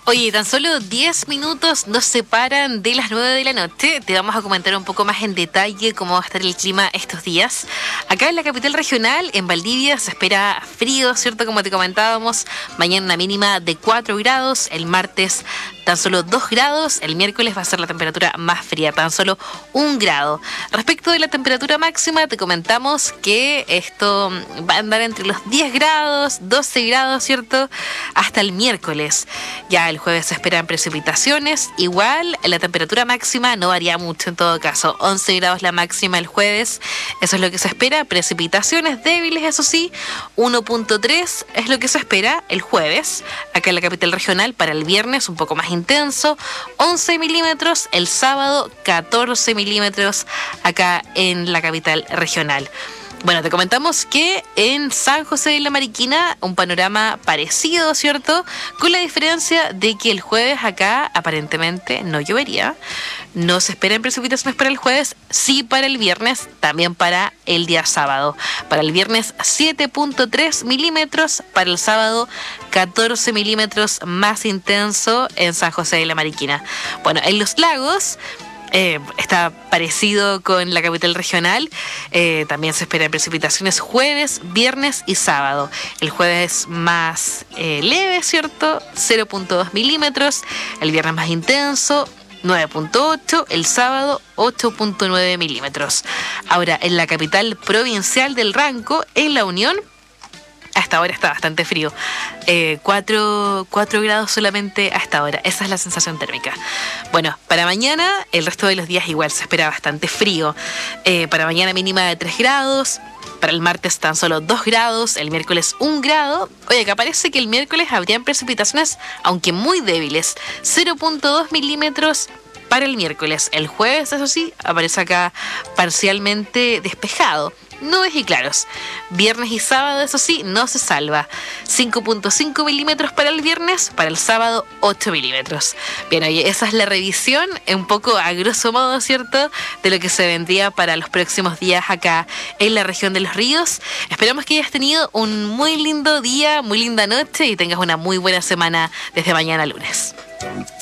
Oye, tan solo 10 minutos nos separan de las 9 de la noche. Te vamos a comentar un poco más en detalle cómo va a estar el clima estos días. Acá en la capital regional, en Valdivia, se espera frío, ¿cierto? Como te comentábamos, mañana una mínima de 4 grados, el martes tan solo 2 grados, el miércoles va a ser la temperatura más fría, tan solo 1 grado. Respecto de la temperatura máxima, te comentamos que esto va a andar entre los 10 grados, 12 grados, ¿cierto? Hasta el miércoles. Ya el jueves se esperan precipitaciones. Igual la temperatura máxima no varía mucho en todo caso. 11 grados la máxima el jueves. Eso es lo que se espera. Precipitaciones débiles, eso sí. 1.3 es lo que se espera el jueves. Acá en la capital regional para el viernes un poco más intenso. 11 milímetros el sábado. 14 milímetros acá en la capital regional. Bueno, te comentamos que en San José de la Mariquina un panorama parecido, ¿cierto? Con la diferencia de que el jueves acá aparentemente no llovería. No se esperan precipitaciones para el jueves, sí para el viernes, también para el día sábado. Para el viernes 7.3 milímetros, para el sábado 14 milímetros más intenso en San José de la Mariquina. Bueno, en los lagos está parecido con la capital regional. También se esperan precipitaciones jueves, viernes y sábado. El jueves más leve, ¿cierto? 0.2 milímetros. El viernes más intenso, 9.8. El sábado, 8.9 milímetros. Ahora, en la capital provincial del Ranco, en La Unión, hasta ahora está bastante frío. 4 grados solamente hasta ahora. Esa es la sensación térmica. Bueno, para mañana, el resto de los días igual se espera bastante frío. Para mañana mínima de 3 grados. Para el martes tan solo 2 grados. El miércoles 1 grado. Oye, acá parece que el miércoles habrían precipitaciones, aunque muy débiles. 0.2 milímetros para el miércoles. El jueves, eso sí, aparece acá parcialmente despejado. Nubes y claros. Viernes y sábado, eso sí, no se salva. 5.5 milímetros para el viernes, para el sábado 8 milímetros. Bien, oye, esa es la revisión, un poco a grosso modo, ¿cierto?, de lo que se vendría para los próximos días acá en la región de Los Ríos. Esperamos que hayas tenido un muy lindo día, muy linda noche y tengas una muy buena semana desde mañana lunes.